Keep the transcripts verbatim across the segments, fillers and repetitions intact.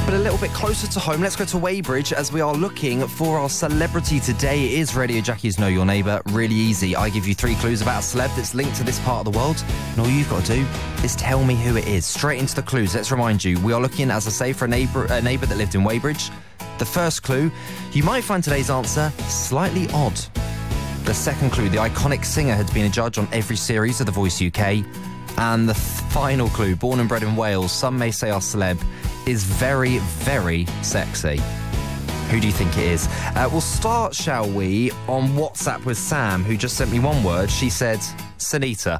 But a little bit closer to home, let's go to Weybridge as we are looking for our celebrity today. It is Radio Jackie's Know Your Neighbour. Really easy. I give you three clues about a celeb that's linked to this part of the world, and all you've got to do is tell me who it is. Straight into the clues. Let's remind you, we are looking, as I say, for a neighbour, a neighbour that lived in Weybridge. The first clue, you might find today's answer slightly odd. The second clue, the iconic singer had been a judge on every series of The Voice U K. And the th- final clue, born and bred in Wales, some may say our celeb is very, very sexy. Who do you think it is? Uh, we'll start, shall we, on WhatsApp with Sam, who just sent me one word. She said, Sunita.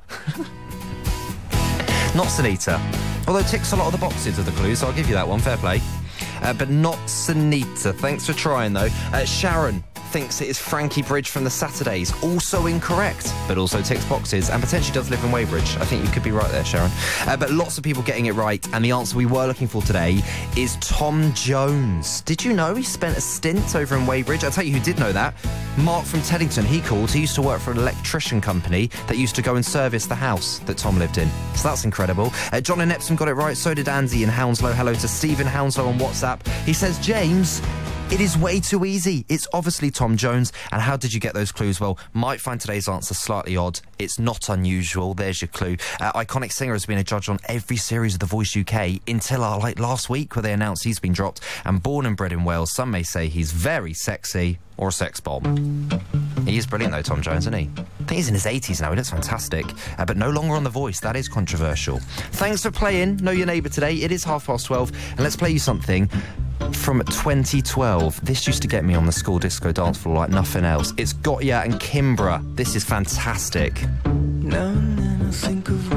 Not Sunita. Although it ticks a lot of the boxes of the clues, so I'll give you that one, fair play. Uh, but not Sunita. Thanks for trying, though. Uh, Sharon thinks it is Frankie Bridge from the Saturdays. Also incorrect, but also ticks boxes and potentially does live in Weybridge. I think you could be right there, Sharon. Uh, but lots of people getting it right, and the answer we were looking for today is Tom Jones. Did you know he spent a stint over in Weybridge? I'll tell you who did know that. Mark from Teddington, he called. He used to work for an electrician company that used to go and service the house that Tom lived in. So that's incredible. Uh, John in Epsom got it right, so did Andy in Hounslow. Hello to Stephen Hounslow on WhatsApp. He says, James, it is way too easy. It's obviously Tom Jones. And how did you get those clues? Well, might find today's answer slightly odd. It's not unusual. There's your clue. Uh, iconic singer has been a judge on every series of The Voice U K until uh, like last week, where they announced he's been dropped. And born and bred in Wales, some may say he's very sexy or a sex bomb. He is brilliant though, Tom Jones, isn't he? I think he's in his eighties now. He looks fantastic. Uh, but no longer on The Voice. That is controversial. Thanks for playing Know Your Neighbour today. It is half past twelve. And let's play you something from twenty twelve. This used to get me on the school disco dance floor like nothing else. It's Gotya and Kimbra. This is fantastic. Now and then I think of